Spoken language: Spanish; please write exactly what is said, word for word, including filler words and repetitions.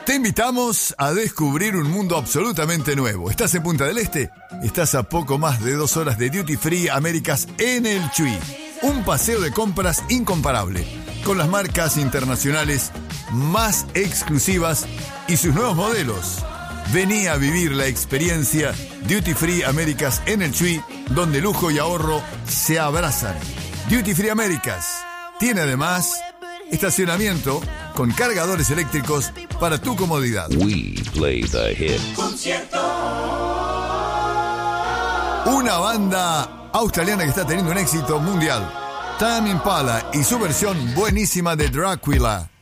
Te invitamos a descubrir un mundo absolutamente nuevo. ¿Estás en Punta del Este? Estás a poco más de dos horas de Duty Free Américas en el Chuy. Un paseo de compras incomparable, con las marcas internacionales más exclusivas y sus nuevos modelos. Vení a vivir la experiencia Duty Free Américas en el Chuy, donde lujo y ahorro se abrazan. Duty Free Américas tiene además estacionamiento con cargadores eléctricos para tu comodidad. We play the hit. Una banda australiana que está teniendo un éxito mundial. Tame Impala y su versión buenísima de Dracula.